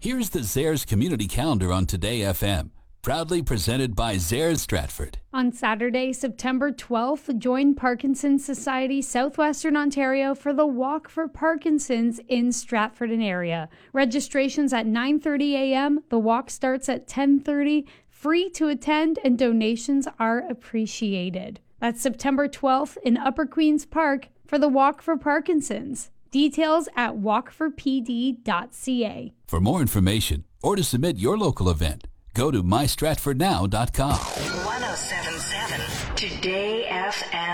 Here's the Zares Community Calendar on Today FM, proudly presented by Zares Stratford. On Saturday, September 12th, join Parkinson's Society Southwestern Ontario for the Walk for Parkinson's in Stratford and area. Registration's at 9:30 a.m. The walk starts at 10:30. Free to attend and donations are appreciated. That's September 12th in Upper Queen's Park for the Walk for Parkinson's. Details at walkforpd.ca. For more information or to submit your local event, go to mystratfordnow.com. 1077 Today FM.